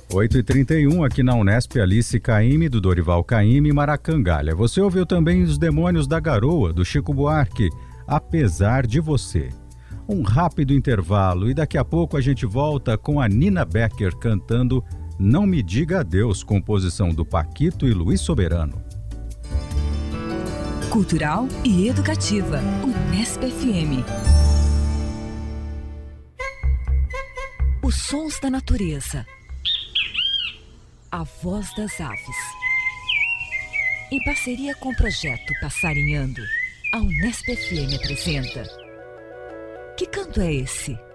8h31 aqui na Unesp, Alice Caymmi, do Dorival Caymmi, Maracangalha. Você ouviu também Os Demônios da Garoa, do Chico Buarque, Apesar de Você. Um rápido intervalo e daqui a pouco a gente volta com a Nina Becker cantando Não Me Diga Adeus, composição do Paquito e Luiz Soberano. Cultural e educativa, Unesp FM. Os sons da natureza. A voz das aves. Em parceria com o projeto Passarinhando, a Unesp FM apresenta Que Canto é Esse?